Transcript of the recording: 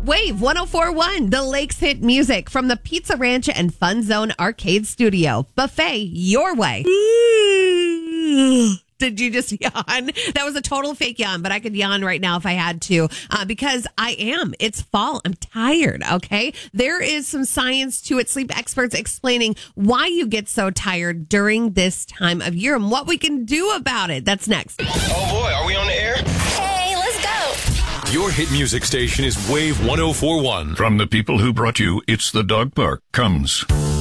Wave 1041, the Lakes hit music from the Pizza Ranch and Fun Zone Arcade Studio. Buffet your way. Did you just yawn? That was a total fake yawn, but I could yawn right now if I had to because I am. It's fall. I'm tired, okay? There is some science to it. Sleep experts explaining why you get so tired during this time of year and what we can do about it. That's next. Oh, boy. Are we on the air? Hey, let's go. Your hit music station is Wave 1041. From the people who brought you It's the Dog Park comes